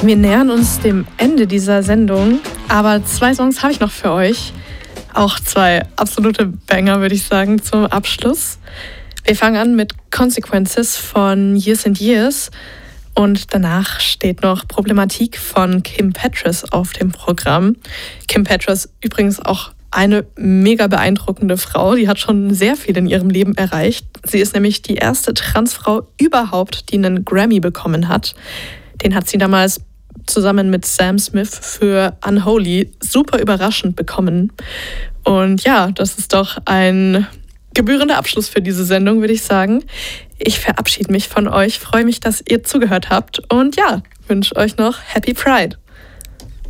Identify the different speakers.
Speaker 1: Wir nähern uns dem Ende dieser Sendung, aber 2 Songs habe ich noch für euch. Auch 2 absolute Banger, würde ich sagen, zum Abschluss. Wir fangen an mit Consequences von Years and Years und danach steht noch Problematik von Kim Petras auf dem Programm. Kim Petras übrigens auch eine mega beeindruckende Frau, die hat schon sehr viel in ihrem Leben erreicht. Sie ist nämlich die erste Transfrau überhaupt, die einen Grammy bekommen hat. Den hat sie damals zusammen mit Sam Smith für Unholy super überraschend bekommen. Und ja, das ist doch ein gebührender Abschluss für diese Sendung, würde ich sagen. Ich verabschiede mich von euch, freue mich, dass ihr zugehört habt und ja, wünsche euch noch Happy Pride.